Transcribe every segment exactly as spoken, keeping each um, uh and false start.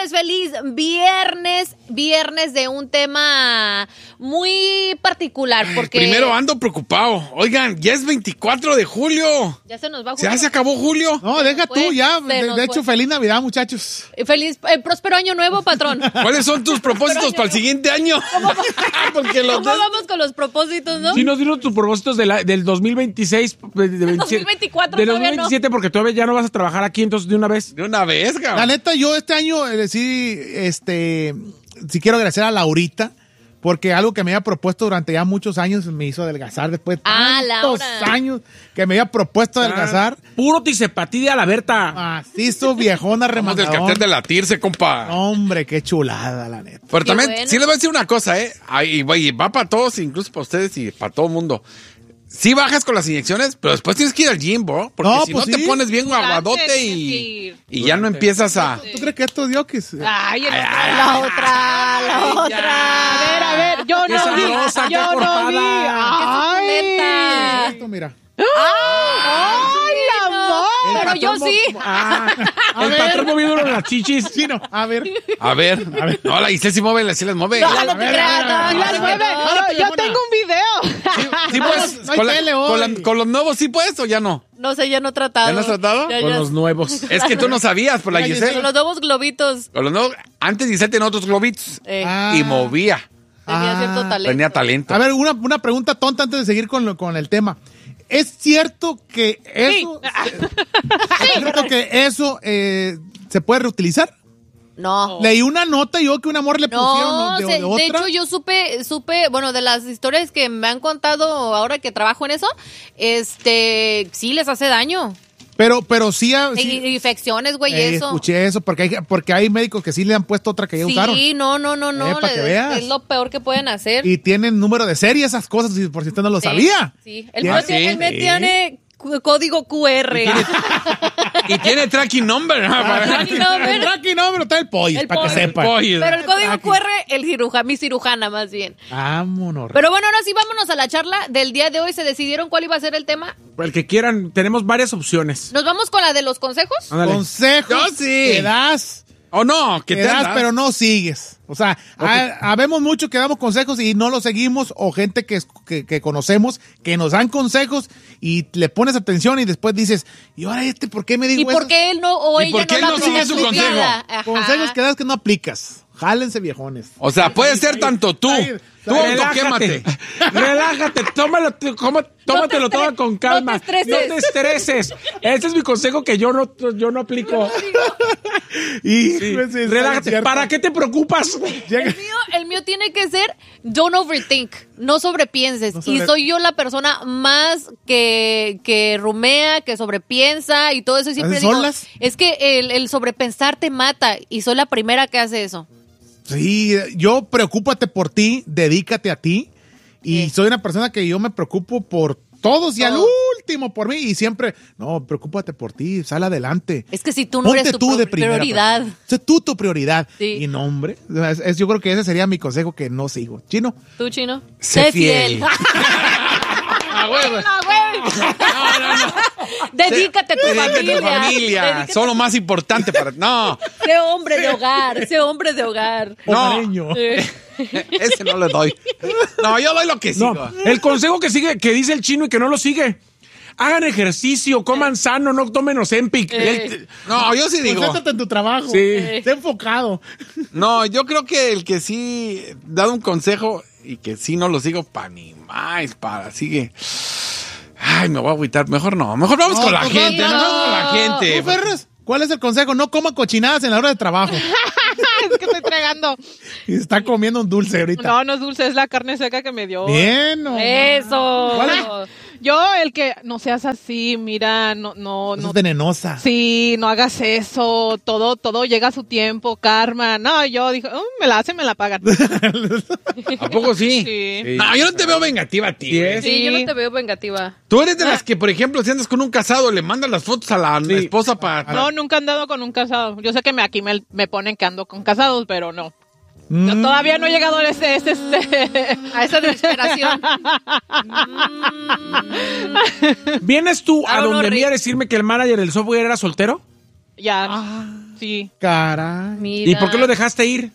señores, feliz viernes, viernes de un tema muy particular, porque... Primero ando preocupado. Oigan, ya es veinticuatro de julio. Ya se nos va julio. ¿Ya se acabó julio? No, deja fue, tú, ya. se De, nos de hecho, fue. feliz Navidad, muchachos. Feliz, eh, próspero año nuevo, patrón. ¿Cuáles son tus propósitos para el siguiente año? Porque los ¿Cómo des- vamos con los propósitos, no? Sí, nos dieron tus propósitos de la- del dos mil veintiséis. De, de dos mil veinticuatro Del todavía dos mil veintisiete, porque todavía ya no vas a trabajar aquí, entonces de una vez. De una vez, La cabrón. neta, yo este año, eh, sí, este, sí quiero agradecer a Laurita, porque algo que me había propuesto durante ya muchos años me hizo adelgazar después de Ah, tantos Laura. años que me había propuesto adelgazar. Ah, puro tisepatí a la Berta. Así su viejona Vamos del remandadón. cartel de latirse, compa. Hombre, qué chulada, la neta. Pero Qué también, bueno. sí les voy a decir una cosa, ¿eh? Ay, güey, va para todos, incluso para ustedes y para todo el mundo. Sí bajas con las inyecciones, pero después tienes que ir al gym, bro. Porque No, si pues no te sí. pones bien aguadote Tienes que y, ir. y ya no empiezas a... ¿Tú crees que esto dio que se- Ay, el otro. La otra, la otra. A ver, a ver, yo Qué no vi. sabrosa, qué Yo no vi. cortada. Ay, suculenta. esto, mira? ay, la madre. Pero yo patrón sí. mo- Ah, el patrón moviéndolo en las chichis. Sí, no, a ver. A ver, a ver. No, la Giselle sí mueve, sí les mueve. No, Ya- no te ver, creas, a ver, no, a ver, no, Las no, nueve. no. Yo, yo tengo un video. Sí, pues, no hay con, la- tele con la- hoy. con los nuevos sí puedes o ya no. No sé, ya no he tratado. ¿Ya no has tratado? Ya, Con ya. los nuevos. Es que tú no sabías por la Mira, Giselle. Con los nuevos globitos. Con los nuevos, antes Giselle tenía otros globitos Eh, Ah. y movía. tenía Ah. cierto talento. Tenía talento. A ver, una, una pregunta tonta antes de seguir con, lo- con el tema. ¿Es cierto que eso, ¿es cierto que eso eh, se puede reutilizar? No. Leí una nota yo que un amor le pusieron No, de, se- de de, otra. hecho yo supe, supe, bueno, de las historias que me han contado ahora que trabajo en eso, este, sí les hace daño. pero, pero sí, ha- sí, Y- Infecciones, güey, eh, eso. escuché eso, porque hay, porque hay médicos que sí le han puesto otra que ya Sí, usaron. no, no, no, no. Eh, pa' que le- veas. es lo peor que pueden hacer. Y tienen número de serie, esas cosas, si- por si usted no lo Sí, sabía. Sí, el ¿Tiene? mío tiene, el mío Sí. tiene cu- código Q R. Y tiene tracking number. Tracking number. El tracking number está el pollo, El para que pollo. sepa. Pollo. Pero el código Q R, el cirujano, mi cirujana más bien. Vámonos. Pero bueno, ahora sí vámonos a la charla del día de hoy. ¿Se decidieron cuál iba a ser el tema? El que quieran, tenemos varias opciones. ¿Nos vamos con la de los consejos? Ándale. Consejos Yo sí. que das, O no, que que te das, das, pero no sigues. O sea, ha- habemos mucho que damos consejos y no los seguimos, o gente que, es- que, que conocemos que nos dan consejos y le pones atención y después dices, ¿y ahora este por qué me dijo ¿Y eso? por qué él no o ¿Y ella por qué no, él la no sigue aplica en su su consejo? vida? Ajá. Consejos que das que no aplicas. Jálense, viejones. O sea, puede ser tanto tú. Ay, Tú autoquémate. Relájate, tómalo, tú- cómo- tómatelo te todo estres- con calma. no te estreses. No te estreses. Ese es mi consejo que yo no, yo no aplico. Y Sí. pues, es Relájate. cierto. ¿Para qué te preocupas? Llega- El mío, el mío tiene que ser don't overthink, no sobrepienses. No sobre- Y soy yo la persona más que, que rumea, que sobrepiensa y todo eso. Y siempre ¿Haces digo, olas? es que el, el sobrepensar te mata y soy la primera que hace eso. Sí, yo preocúpate por ti, dedícate a ti. Y Sí. soy una persona que yo me preocupo por todos y al Todos. último por mí. Y siempre, no, preocúpate por ti, sal adelante. Es que si tú no Ponte eres tu tú de pro- primera, prioridad. pues. Sé tú tu prioridad. Sí. Y no, hombre, es- es- yo creo que ese sería mi consejo que no sigo. Chino. ¿Tú, Chino? Sé fiel. Ah, güey. No, no, no. Dedícate a tu Dedícate familia. a tu familia. Dedícate- Son lo más importante para... No, Sé hombre de hogar, sé hombre de hogar. No. Hogareño. Eh, ese no le doy. No, yo doy lo que sigo. No, el consejo que sigue, que dice el chino y que no lo sigue. Hagan ejercicio, coman sano, no tomen Ozempic. Eh. El- No, yo sí digo... Concéntrate en tu trabajo. Sí. Sé enfocado. No, yo creo que el que sí da un consejo y que sí no lo sigo para ni más, para sigue. Ay, me voy a agüitar. Mejor no. Mejor vamos No, con la pues, gente. no. No, vamos con la gente. ¿Tú, Ferres? ¿Cuál es el consejo? No coma cochinadas en la hora de trabajo. Es que estoy tragando. Y está comiendo un dulce ahorita. No, no es dulce, es la carne seca que me dio. Bien, no. Eso. ¿Cuál es? Yo, el que no seas así, mira, no, no, Eso no. es venenosa. Sí, no hagas eso, todo, todo llega a su tiempo, karma. No, yo dije, "Oh, me la hacen, me la pagan. ¿A poco sí? Sí. No, yo no te veo vengativa a ti. güey. Sí, yo no te veo vengativa. Tú eres de las que, por ejemplo, si andas con un casado, le mandas las fotos a la Sí. esposa para... No, nunca he andado con un casado. Yo sé que me, aquí me, me ponen que ando con casados, pero no. Mm. Yo todavía no he llegado a ese, ese, ese- A esa desesperación. ¿Vienes tú a Ah, no, donde Rick. mí a decirme que el manager del software era soltero? Ya, Ah. sí, Caray. Mira. ¿Y por qué lo dejaste ir?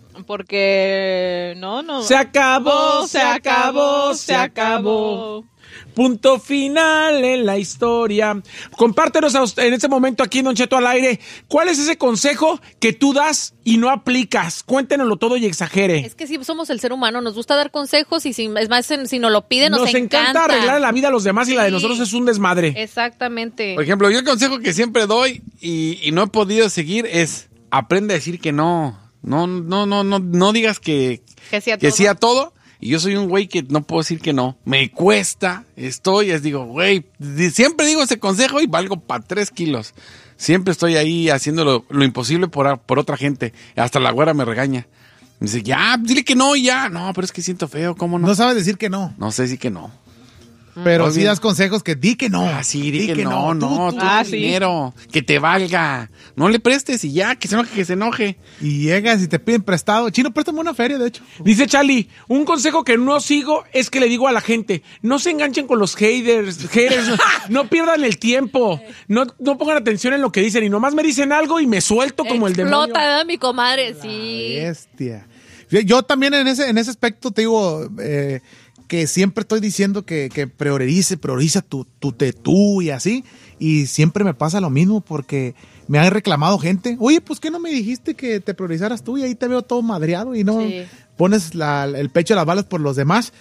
porque no, no. Se acabó, se acabó, se acabó. Punto final en la historia. Compártenos a usted, en este momento aquí en Don Cheto al aire, ¿cuál es ese consejo que tú das y no aplicas? Cuéntenoslo todo y exagere. Es que sí, somos el ser humano, nos gusta dar consejos y si, es más, si nos lo piden, nos, Nos encanta arreglar la vida a los demás y la de Sí. nosotros es un desmadre. Exactamente. Por ejemplo, yo el consejo que siempre doy y, y no he podido seguir es aprende a decir que no. No, no, no, no, no digas que, Que sí a que todo. sí a todo. Y yo soy un güey que no puedo decir que no. Me cuesta, estoy, les digo, güey, di- siempre digo ese consejo y valgo para tres kilos. Siempre estoy ahí haciendo lo, lo imposible por, a- por otra gente. Hasta la güera me regaña. Me dice, ya, dile que no y ya. No, pero es que siento feo, ¿cómo no? No No, sabes decir que no, sé si que no. pero Muy sí bien. das consejos que di que no. Ah, sí, di que no, Tú, no, tú. tú Ah, tu sí. dinero, que te valga. No le prestes y ya, que se enoje, que se enoje. Y llegas y te piden prestado. Chino, préstame una feria, de hecho. Dice Charlie, un consejo que no sigo es que le digo a la gente, no se enganchen con los haters, haters no, no pierdan el tiempo, no, no pongan atención en lo que dicen y nomás me dicen algo y me suelto como el demonio. Explota, ¿verdad, mi comadre? Sí. Bestia. Yo, yo también en ese, en ese aspecto te digo eh, que siempre estoy diciendo que, que priorice, prioriza tu, tu te tú y así. Y siempre me pasa lo mismo porque me han reclamado gente. Oye, pues ¿qué no me dijiste que te priorizaras tú? Y ahí te veo todo madreado y no Sí. pones la- el pecho a las balas por los demás.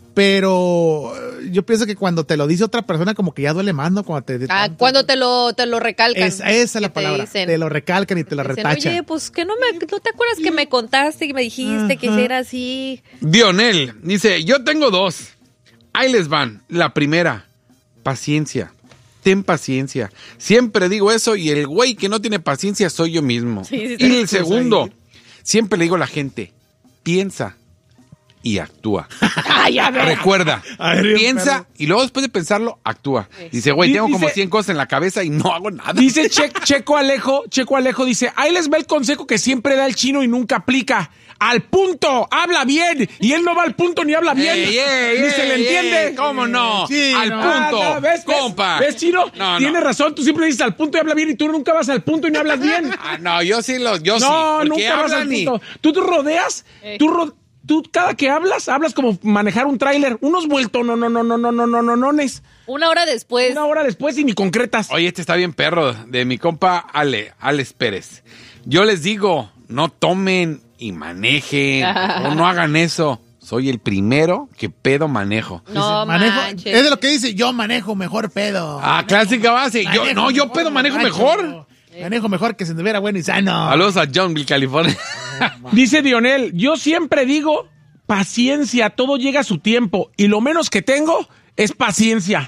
Pero eh, yo pienso que cuando te lo dice otra persona como que ya duele más, ¿no? Cuando te, Ah, cuando te lo, te lo recalcan. Es- esa es que la te palabra. dicen. Te lo recalcan y te lo Dicen, retachan. oye, pues que no me, ¿no te acuerdas que me contaste, que me dijiste que Ajá. era así? Dionel dice, yo tengo dos. Ahí les van. La primera, paciencia. Ten paciencia. Siempre digo eso y el güey que no tiene paciencia soy yo mismo. Sí, sí, y sí. el segundo, siempre le digo a la gente, piensa y actúa. Ay, a ver. Recuerda, A ver, piensa perro. y luego después de pensarlo, actúa. Dice, güey, Di- tengo como dice- cien cosas en la cabeza y no hago nada. Dice che- Checo Alejo, Checo Alejo dice, ahí les va el consejo que siempre da el chino y nunca aplica. Al punto, habla bien. Y él no va al punto ni habla bien. Ey, ey, ni ey, se le entiende. ey, ¿cómo no? Sí, Al no. punto, Ah, no, ¿ves, ves? compa. ¿Ves, chino? No, no. Tienes razón, tú siempre dices al punto y habla bien y tú nunca vas al punto y no hablas bien. Ah, no, yo sí lo, yo sí. No, porque nunca vas al hablan y- punto. Tú te rodeas, tú, ro- tú cada que hablas, hablas como manejar un tráiler. Unos vueltos, no, no, no, no, no, no, no, no, nones. Una hora después. Una hora después y ni concretas. Oye, este está bien perro, de mi compa Ale, Alex Pérez. Yo les digo, no tomen y manejen, o no hagan eso. Soy el primero que pedo manejo. No Manejo, manches. es de lo que dice, yo manejo mejor pedo. Ah, clásica base. Yo, Manejo no, yo mejor, pedo manejo borracho. mejor. Manejo mejor que se anduviera bueno y sano. Saludos a Johnville, California. Dice Dionel, yo siempre digo, paciencia, todo llega a su tiempo. Y lo menos que tengo es paciencia.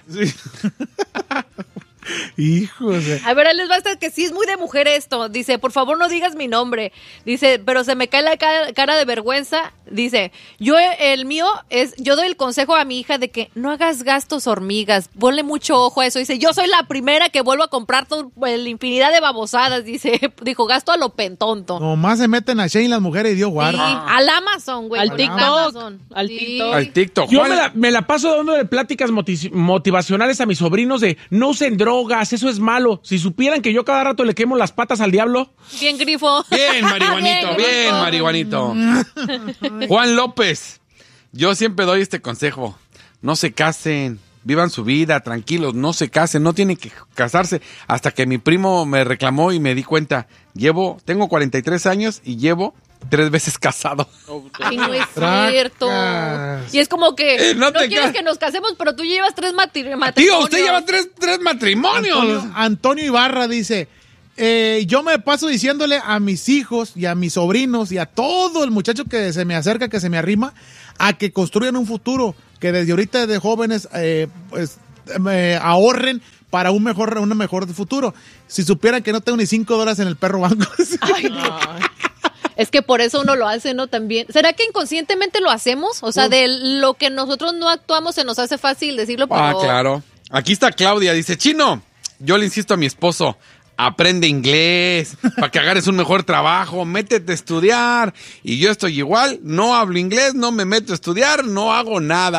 Hijos de... A ver, ahí les basta que sí es muy de mujer esto. Dice, por favor no digas mi nombre. Dice, pero se me cae la ca- cara de vergüenza. Dice, yo el mío es, yo doy el consejo a mi hija de que no hagas gastos hormigas. Ponle mucho ojo a eso. Dice, yo soy la primera que vuelvo a comprar todo, la infinidad de babosadas. Dice, dijo, gasto a lo pentonto. Nomás se meten a Shane las mujeres y Dios Sí, guarda. al Amazon, güey. Al Al TikTok, Amazon. al Sí. TikTok. Al TikTok. Yo Juan- me la, me la paso dando de pláticas moti- motivacionales a mis sobrinos de no usen drogas, eso es malo. Si supieran que yo cada rato le quemo las patas al diablo. Bien grifo. Bien, marihuanito, Bien, bien, grifo. marihuanito. Juan López, yo siempre doy este consejo. No se casen, vivan su vida, tranquilos, no se casen, no tienen que casarse. Hasta que mi primo me reclamó y me di cuenta, llevo, tengo cuarenta y tres años y llevo tres veces casado. Ay, no es Tracas. cierto. Y es como que Eh, no no, te quieres ca- que nos casemos, pero tú llevas tres matri- matrimonios. Tío, usted lleva tres, tres matrimonios. Antonio, Antonio Ibarra dice, eh, yo me paso diciéndole a mis hijos y a mis sobrinos y a todo el muchacho que se me acerca, que se me arrima, a que construyan un futuro, que desde ahorita de jóvenes eh, pues, eh, ahorren para un mejor, un mejor futuro. Si supieran que no tengo ni cinco dólares en el perro banco. Ay, no. Es que por eso uno lo hace, ¿no? También. ¿Será que inconscientemente lo hacemos? O sea, de lo que nosotros no actuamos se nos hace fácil decirlo, pero... Ah, claro. Aquí está Claudia, dice, Chino, yo le insisto a mi esposo, aprende inglés para que agarres un mejor trabajo, métete a estudiar. Y yo estoy igual, no hablo inglés, no me meto a estudiar, no hago nada. Ah,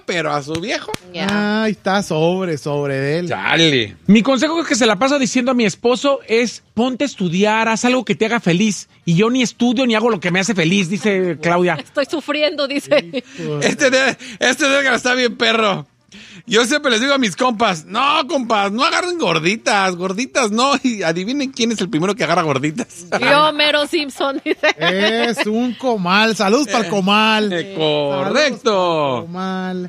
pero a su viejo. Ya. Ay, está sobre, sobre de él. Chale. Mi consejo que se la paso diciendo a mi esposo es ponte a estudiar, haz algo que te haga feliz. Y yo ni estudio ni hago lo que me hace feliz, dice Claudia. Estoy sufriendo, dice. Este de, este de está bien perro. Yo siempre les digo a mis compas, no, compas, no agarren gorditas, gorditas no. Y adivinen quién es el primero que agarra gorditas. Yo, Mero Simpson, dice. Es un comal. Saludos para el comal. Eh, Saludos correcto. pa'l comal.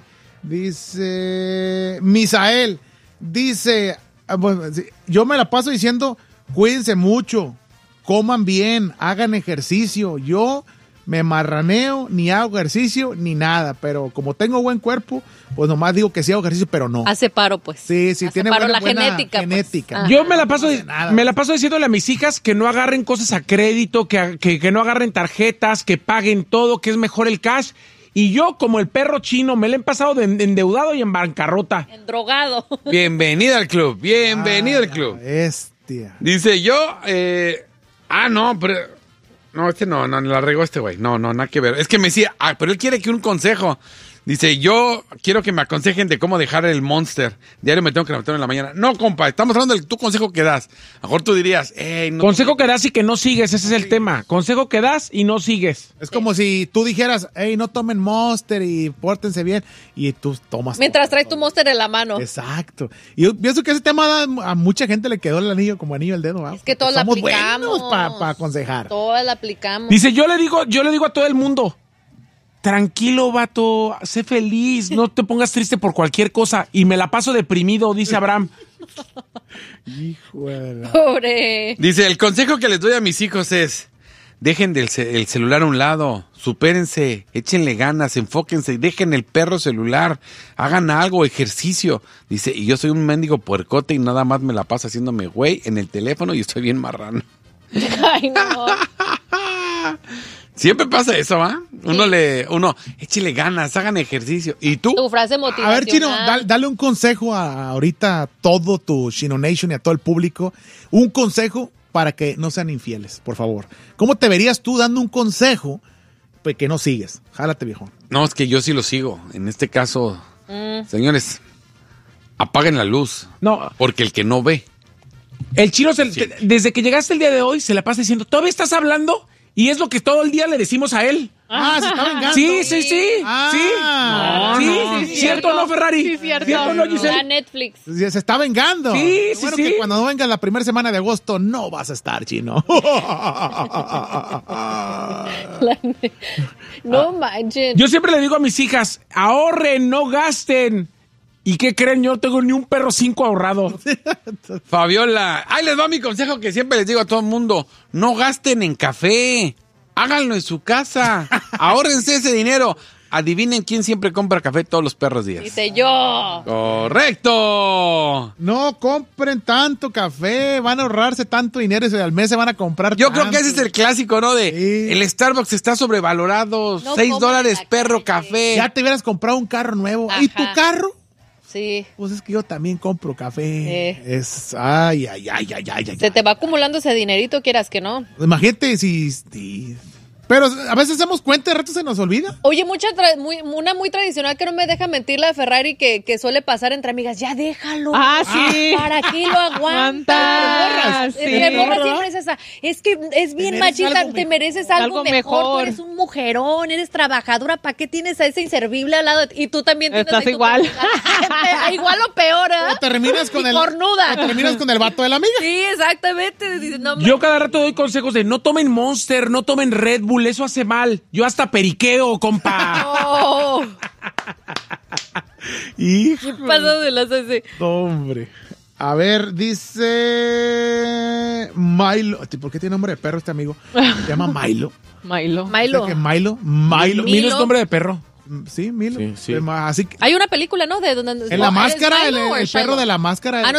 Dice Misael. Dice, ah, bueno, sí, yo me la paso diciendo, cuídense mucho, coman bien, hagan ejercicio. Yo me marraneo, ni hago ejercicio, ni nada. Pero como tengo buen cuerpo, pues nomás digo que sí hago ejercicio, pero no. Hace paro, pues. Sí, sí, Hace tiene paro buena, la buena genética. pues. genética. Ah. Yo me la paso No hace nada. me la paso diciéndole a mis hijas que no agarren cosas a crédito, que, que, que no agarren tarjetas, que paguen todo, que es mejor el cash. Y yo, como el perro chino, me la he pasado de endeudado y en bancarrota. En drogado. Bienvenida al club, bienvenida al club. Bestia. Dice yo, eh, ah, no, pero, no, este no, no, la regó este güey, no, no, nada que ver. Es que me decía, ah, pero él quiere que un consejo. Dice, yo quiero que me aconsejen de cómo dejar el Monster. Diario me tengo que levantar en la mañana. No, compa, estamos hablando del tu consejo que das. A lo mejor tú dirías, hey, no. Consejo que das y que no sigues, ese es el tema. Consejo que das y no sigues. Es como si tú dijeras, hey, no tomen Monster y pórtense bien. Y tú tomas. Mientras traes tu Monster en la mano. Exacto. Y yo pienso que ese tema da- a mucha gente le quedó el anillo como anillo al dedo. ¿va? Es que todos la Somos aplicamos. buenos para aconsejar. Todas la aplicamos. Dice, yo le digo, yo le digo a todo el mundo, tranquilo, vato, sé feliz, no te pongas triste por cualquier cosa. Y me la paso deprimido, dice Abraham. Hijo de la- Pobre. Dice, el consejo que les doy a mis hijos es, dejen del ce- el celular a un lado, supérense, échenle ganas, enfóquense, dejen el perro celular, hagan algo, ejercicio. Dice, y yo soy un mendigo puercote y nada más me la paso haciéndome güey en el teléfono y estoy bien marrano. Ay, no. Siempre pasa eso, ¿va? Uno le, uno, échele ganas, hagan ejercicio. ¿Y tú? Tu frase motivacional. A ver, Chino, dale, dale un consejo a, ahorita a todo tu Chino Nation y a todo el público. Un consejo para que no sean infieles, por favor. ¿Cómo te verías tú dando un consejo pues, que no sigues? Jálate, viejo. No, es que yo sí lo sigo. En este caso, Mm. señores, apaguen la luz. No, Porque el que no ve. el chino, se- Sí. te- desde que llegaste el día de hoy, se la pasa diciendo, ¿todavía estás hablando? Y es lo que todo el día le decimos a él. Ah, se está vengando. Sí, sí, sí, Ah. sí. No, sí, no. sí, ¿cierto o no, Ferrari? Sí, cierto. ¿Cierto o no, La Giselle? Netflix. Se se está vengando. Sí, sí, bueno sí. que cuando no venga la primera semana de agosto no vas a estar, Chino. La ne- No manchen. Yo siempre le digo a mis hijas, ahorren, no gasten. ¿Y qué creen? Yo no tengo ni un perro cinco ahorrado. Fabiola, ahí les va mi consejo que siempre les digo a todo el mundo. No gasten en café. Háganlo en su casa. Ahórrense ese dinero. Adivinen quién siempre compra café todos los perros días. Dice yo. Correcto. No compren tanto café, van a ahorrarse tanto dinero y al mes se van a comprar Yo creo tanto. que ese es el clásico, ¿no? De Sí. el Starbucks está sobrevalorado. No seis coman dólares en la perro calle. café. Ya te hubieras comprado un carro nuevo. ¿Y tu Ajá. carro? Sí. Pues es que yo también compro café. Eh. Es, ay, ay, ay, ay, ay, ay. Se te va acumulando ese dinerito, quieras que no. Imagínate si, si- Pero a veces damos cuenta, de rato se nos olvida. Oye, mucha tra- muy, una muy tradicional que no me deja mentir la Ferrari que, que suele pasar entre amigas. Ya déjalo. Ah, sí. ¿Para qué lo aguantas? Aguantas, sí. Entre morras siempre es esa. Es que es bien mereces machista, algo te me- mereces algo, algo mejor. Tú mejor. eres un mujerón, eres trabajadora. ¿Para qué tienes a ese inservible al lado? de ti? Y tú también tienes Estás ahí tu igual. personalidad. Igual o peor, ¿eh? O terminas con Y el. cornuda. O terminas con el vato de la amiga. Sí, exactamente. Dices, no, Yo cada rato doy consejos de no tomen Monster, no tomen Red Bull, eso hace mal. Yo hasta periqueo, compa. no. Hijo. Paso de las ese. Hombre. A ver, dice Milo. ¿Por qué tiene nombre de perro este amigo? Se llama Milo. Milo. Milo. ¿Dice que Milo? Milo. Mi- Milo es nombre de perro. Sí, Milo. Sí, sí. Así que Hay una película, ¿no? De donde en la no, ¿es máscara, el, Milo o el es perro Shiloh? de la máscara. Ah, no,